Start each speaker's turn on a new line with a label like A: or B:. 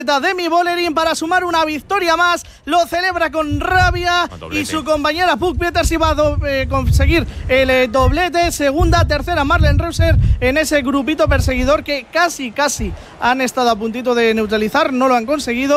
A: Demi Vollering para sumar una victoria más, lo celebra con rabia y su compañera Puck Peters iba a conseguir el doblete. Segunda, tercera Marlen Reusser en ese grupito perseguidor que casi han estado a puntito de neutralizar, no lo han conseguido.